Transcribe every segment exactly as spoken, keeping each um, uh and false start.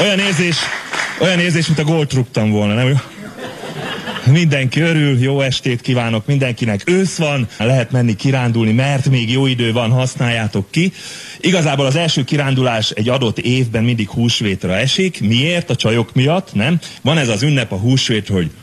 Olyan érzés, olyan érzés, mint a gólt rúgtam volna, nem? Mindenki örül, jó estét kívánok mindenkinek. Ősz van, lehet menni kirándulni, mert még jó idő van, használjátok ki. Igazából az első kirándulás egy adott évben mindig húsvétra esik. Miért? A csajok miatt, nem? Van ez az ünnep a húsvét, hogy...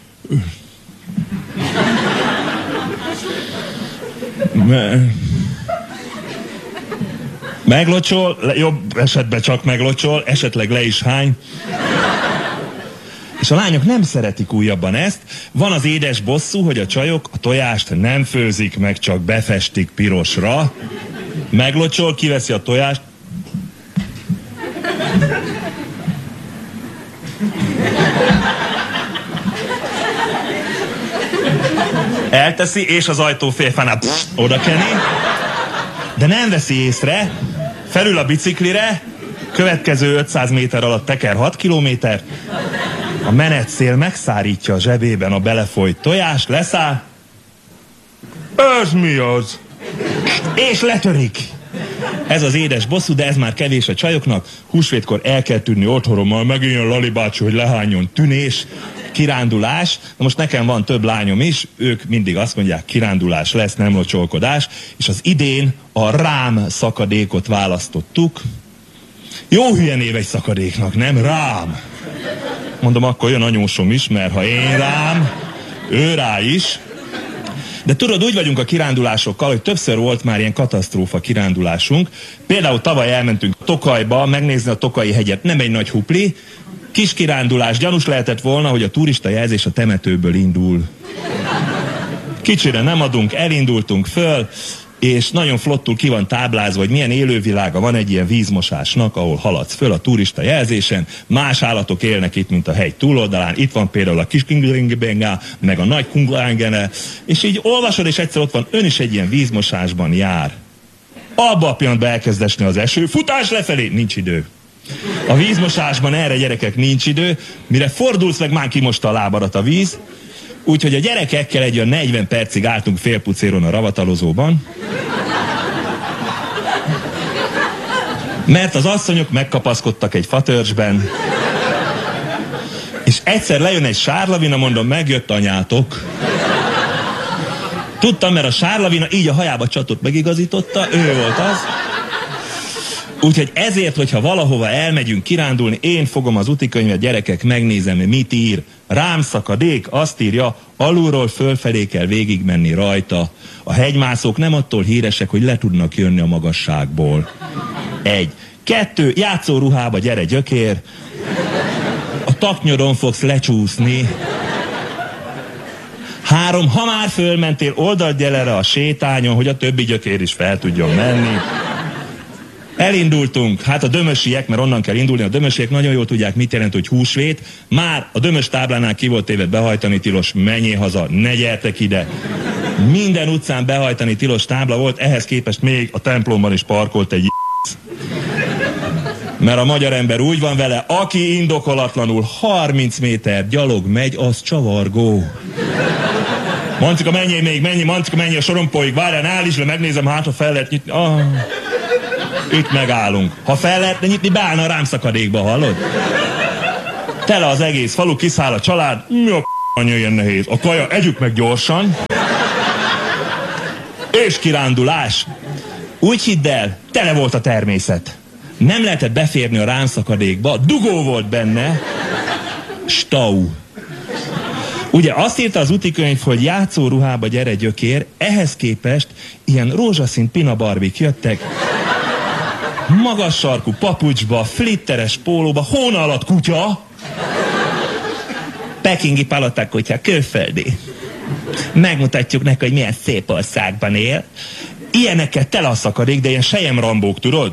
Meglocsol, jobb esetben csak meglocsol, esetleg le is hány. És a lányok nem szeretik újabban ezt. Van az édes bosszú, hogy a csajok a tojást nem főzik meg, csak befestik pirosra. Meglocsol, kiveszi a tojást. Elteszi, és az ajtófélfánál oda keni. De nem veszi észre. Felül a biciklire. Következő ötszáz méter alatt teker hat kilométer. A menetszél megszárítja a zsebében a belefolyt tojást, leszáll. Ez mi az? És letörik. Ez az édes bosszú, de ez már kevés a csajoknak. Húsvétkor el kell tűnni otthonról, megint jön Lali bácsi, hogy lehányjon, tűnés, kirándulás. Na most nekem van több lányom is, ők mindig azt mondják, kirándulás lesz, nem locsolkodás. És az idén a rám szakadékot választottuk. Jó hülye név egy szakadéknak, nem? Rám. Mondom, akkor jön anyósom is, mert ha én rám, ő rá is. De tudod, úgy vagyunk a kirándulásokkal, hogy többször volt már ilyen katasztrófa kirándulásunk. Például tavaly elmentünk Tokajba megnézni a Tokaji hegyet. Nem egy nagy hupli, kis kirándulás. Gyanús lehetett volna, hogy a turista jelzés a temetőből indul. Kicsire nem adunk, elindultunk föl, és nagyon flottul ki van táblázva, hogy milyen élővilága van egy ilyen vízmosásnak, ahol haladsz föl a turista jelzésen, más állatok élnek itt, mint a hegy túloldalán, itt van például a kis kinglingbengá, meg a nagy kunglangene, és így olvasod, és egyszer ott van, ön is egy ilyen vízmosásban jár. Abba a pillanatban elkezd esni az eső, futás lefelé, nincs idő. A vízmosásban erre, gyerekek, nincs idő, mire fordulsz meg, már kimosta a lábadat a víz. Úgyhogy a gyerekekkel egy olyan negyven percig álltunk félpucéron a ravatalozóban. Mert az asszonyok megkapaszkodtak egy fatörzsben. És egyszer lejön egy sárlavina, mondom, megjött anyátok. Tudtam, mert a sárlavina így a hajába csatott, megigazította, ő volt az. Úgyhogy ezért, hogyha valahova elmegyünk kirándulni, én fogom az utikönyvet, gyerekek, megnézem, mit ír. Rám szakadék, azt írja, alulról fölfelé kell végigmenni rajta. A hegymászók nem attól híresek, hogy le tudnak jönni a magasságból. Egy. Kettő, játszóruhába gyere gyökér. A taknyodon fogsz lecsúszni. Három, ha már fölmentél, oldalt gyere a sétányon, hogy a többi gyökér is fel tudjon menni. Elindultunk, hát a dömösiek, mert onnan kell indulni, a dömösiek nagyon jól tudják, mit jelent, hogy húsvét. Már a dömös táblánál ki volt téve behajtani tilos, menjél haza, ne gyertek ide. Minden utcán behajtani tilos tábla volt, ehhez képest még a templomban is parkolt egy mert a magyar ember úgy van vele, aki indokolatlanul harminc méter gyalog megy, az csavargó. Mancika, menjél még, menjél, Mancika, menjél a sorompóig, várjál, ne állíts le, megnézem, hát ha fel lehet nyitni. Ah. Itt megállunk. Ha fel lehetne nyitni, beállna a rámszakadékba, hallod? Tele az egész falu, kiszáll a család. Mi a anya ilyen nehéz? A kaja, együk meg gyorsan. És kirándulás. Úgy hidd el, tele volt a természet. Nem lehetett beférni a rámszakadékba, dugó volt benne. Stau. Ugye azt írta az utikönyv, hogy játszóruhába gyere gyökér, ehhez képest ilyen rózsaszín pinabarbik jöttek. Magas sarkú papucsba, flitteres pólóba, hóna alatt kutya. Pekingi paloták kutya, külföldi. Megmutatjuk neki, hogy milyen szép országban él. Ilyenekkel tele a szakadék, de ilyen selyemrambók, tudod?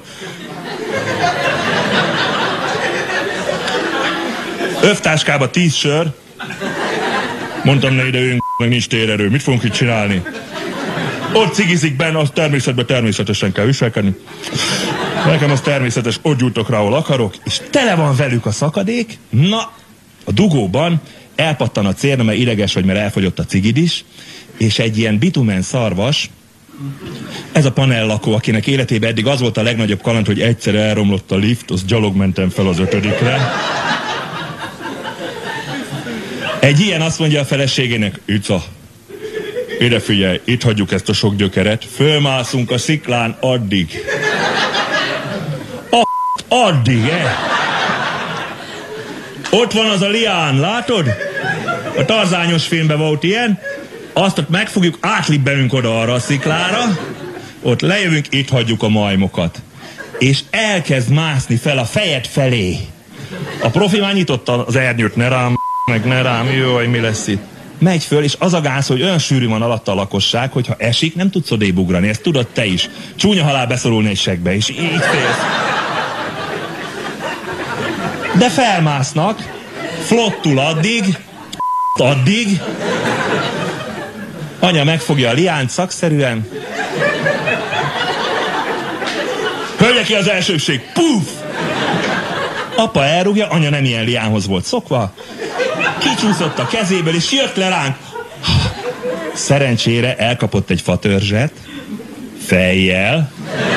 Övtáskába tíz sör. Mondtam, ne ide jön, meg nincs térerő. Mit fogunk itt csinálni? Ott cigizik benne, az természetben természetesen kell viselkedni. Nekem az természetes, ott gyújtok rá, ahol akarok, és tele van velük a szakadék. Na, a dugóban elpattan a cérna, mert ideges vagy, mert elfogyott a cigid is, és egy ilyen bitumen szarvas Ez a panellakó, akinek életében eddig az volt a legnagyobb kaland, hogy egyszer elromlott a lift, az gyalog mentem fel az ötödikre. Egy ilyen azt mondja a feleségének, Ica, ide figyelj, itt hagyjuk ezt a sok gyökeret, fölmászunk a sziklán addig. A addig, eh? Ott van az a lián, látod? A tarzányos filmben volt ilyen, azt ott megfogjuk, átlibbenünk oda arra a sziklára, ott lejövünk, itt hagyjuk a majmokat. És elkezd mászni fel a fejed felé. A profi már nyitotta az ernyőt, ne rám, meg ne rám, jaj, mi lesz itt. Megy föl, és az a gáz, hogy olyan sűrű van alatta a lakosság, hogy ha esik, nem tudsz odébb ugrani, ezt tudod te is. Csúnya halál beszorulni egy segbe, és így félsz. De felmásznak, flottul addig, addig, anya megfogja a liánt szakszerűen. Hölgye ki az elsőség, puf! Apa elrúgja, anya nem ilyen liánhoz volt szokva. Kicsúszott a kezéből, és jött le ránk. Szerencsére elkapott egy fatörzset, fejjel.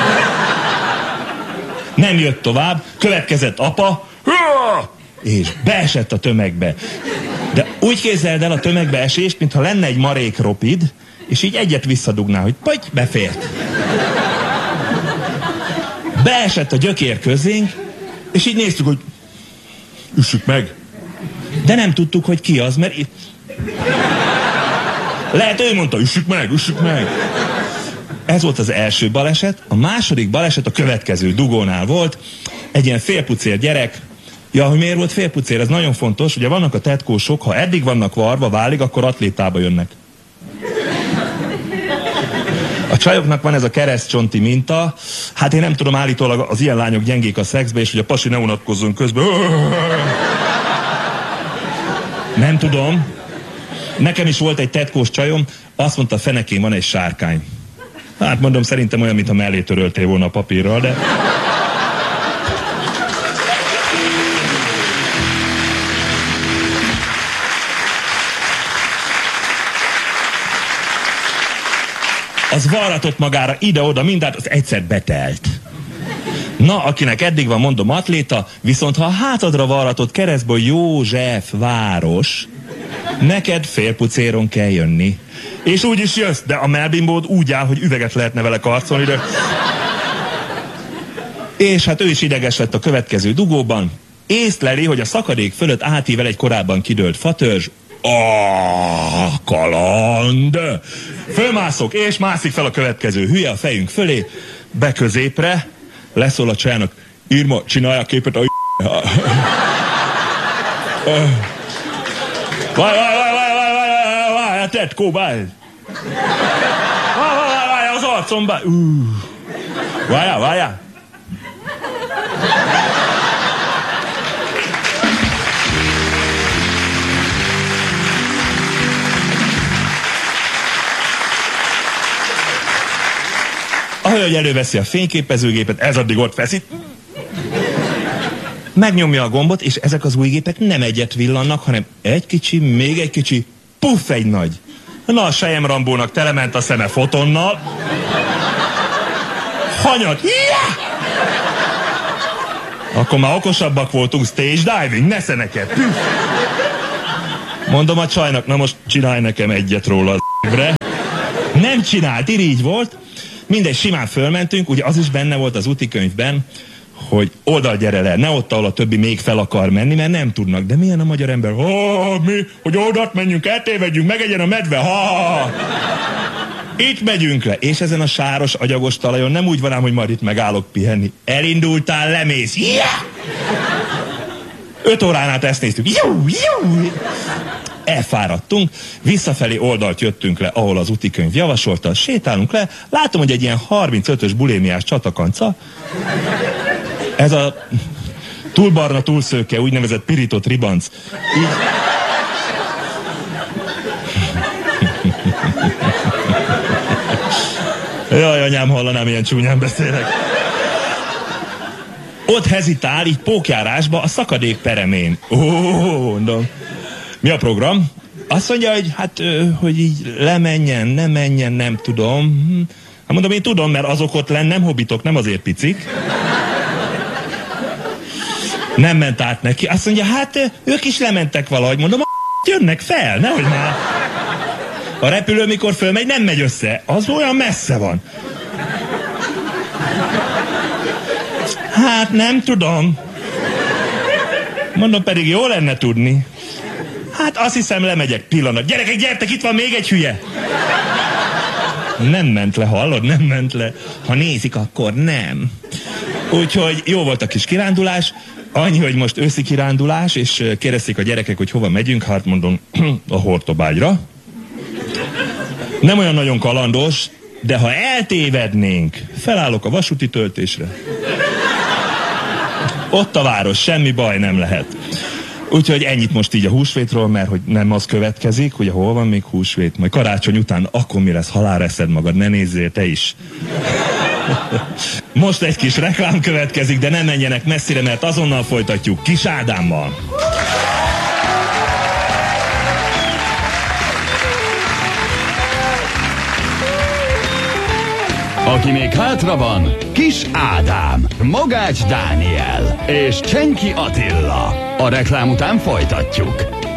Nem jött tovább, következett apa, és beesett a tömegbe. De úgy képzeld el a tömegbe esést, mintha lenne egy marék ropid, és így egyet visszadugná, hogy pöty, befért. Beesett a gyökér közénk, és így néztük, hogy üssük meg. De nem tudtuk, hogy ki az, mert itt... Lehet, ő mondta, üssük meg, üssük meg. Ez volt az első baleset. A második baleset a következő dugónál volt. Egy ilyen félpucér gyerek. Ja, hogy miért volt félpucér? Ez nagyon fontos. Ugye vannak a tetkósok, ha eddig vannak varva, válig, akkor atlétába jönnek. A csajoknak van ez a keresztcsonti minta. Hát én nem tudom, állítólag az ilyen lányok gyengék a szexbe, és hogy a pasi ne unatkozzon közben. Nem tudom. Nekem is volt egy tetkós csajom, azt mondta, fenekén van egy sárkány. Hát mondom, szerintem olyan, mint a mellé töröltél volna a papírral, de... Az varratott magára ide-oda mindent, az egyszer betelt. Na, akinek eddig van, mondom, atléta, viszont ha a hátadra varratott keresztből József város, neked félpucéron kell jönni. És úgy is jössz, de a melbimbód úgy áll, hogy üveget lehetne vele karcolni, de... És hát ő is ideges lett a következő dugóban. Észleli, hogy a szakadék fölött átível egy korábban kidőlt fatörzs. Ah, kaland! Fölmászok, és mászik fel a következő hülye a fejünk fölé, be középre, leszól a csának, Irma, csinálj a képet a Várj, várj, várj, várj, várj, várj, várj, tetkó, várj! Várj, várj, várj, az arcom, várj! Várjál, várjál! A hölgy előveszi a fényképezőgépet, ez addig ott feszít. Megnyomja a gombot, és ezek az új gépek nem egyet villannak, hanem egy kicsi, még egy kicsi, puff, egy nagy. Na, a Sejem Rambónak telement a szeme fotonnal. Hanyat. Yeah! Akkor már okosabbak voltunk, stage diving, nesze neked. Mondom a csajnak, na most csinálj nekem egyet róla az bre. Nem csinált, irigy volt. Mindegy, simán fölmentünk, ugye az is benne volt az útikönyvben, hogy oldal gyere le, ne ott, ahol a többi még fel akar menni, mert nem tudnak. De milyen a magyar ember? Ha, mi? Hogy oldalt menjünk, eltévedjünk, megegyen a medve, ha! Itt megyünk le, és ezen a sáros, agyagos talajon nem úgy van ám, hogy majd itt megállok pihenni. Elindultál, lemész. Yeah! Öt órán át ezt néztük. Jó, jó! Elfáradtunk, visszafelé oldalt jöttünk le, ahol az útikönyv javasolta, sétálunk le, látom, hogy egy ilyen harmincötös bulémiás csatakanca, ez a túl barna, túl szőke, úgynevezett pirított ribanc. Így... Jaj, anyám, hallanám, ilyen csúnyán beszélek. Ott hezitál, így pókjárásba a szakadék peremén. Ó, mondom. Mi a program? Azt mondja, hogy hát, hogy így lemenjen, ne menjen, nem tudom. Hát mondom, én tudom, mert azok ott lenn nem hobbitok, nem azért picik. Nem ment át neki. Azt mondja, hát ők is lementek valahogy. Mondom, a jönnek fel, nehogy már. A repülő, mikor fölmegy, nem megy össze. Az olyan messze van. Hát nem tudom. Mondom, pedig jó lenne tudni. Hát azt hiszem, lemegyek. Pillanat. Gyerekek, gyertek, itt van még egy hülye. Nem ment le, hallod? Nem ment le. Ha nézik, akkor nem. Úgyhogy jó volt a kis kirándulás. Annyi, hogy most őszi kirándulás, és kérdezték a gyerekek, hogy hova megyünk. Hát mondom, a Hortobágyra. Nem olyan nagyon kalandos, de ha eltévednénk, felállok a vasúti töltésre. Ott a város, semmi baj nem lehet. Úgyhogy ennyit most így a húsvétról, mert hogy nem az következik, hogy hol van még húsvét, majd karácsony után akkor mi lesz, halálra eszed magad, ne nézzél te is. Most egy kis reklám következik, de nem menjenek messzire, mert azonnal folytatjuk Kis Ádámmal. Aki még hátra van, Kis Ádám, Mogács Dániel és Csenki Attila. A reklám után folytatjuk.